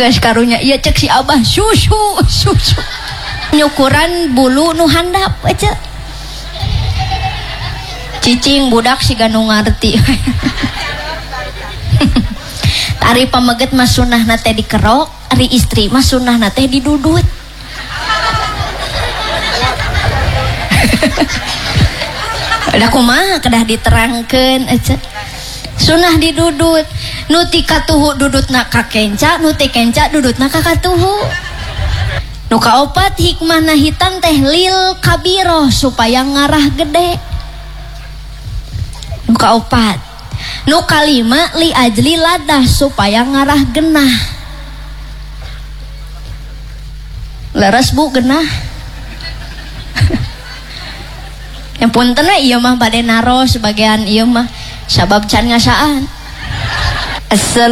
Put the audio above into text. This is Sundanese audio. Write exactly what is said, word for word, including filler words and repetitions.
geus karunya ieu cek si Abah susu susu nyukuran bulu nu handap aja cicing budak siga nu ngarti ari pameget mah sunahna teh dikerok ari istri mah sunahna teh didudut udah kumaha kedah diterangkeun aja sunah didudut nu ti katuhu dudutna ka kenca nu ti kenca dudutna ka katuhu nu kaopat hikmahna hitam teh lil kabiro supaya ngarah gede nu kaopat nu kalima li ajli ladah supaya ngarah genah leres bu genah yang punten ieu mah bade naro sebagian ieu mah sabab can ngasaan. Assalamualaikum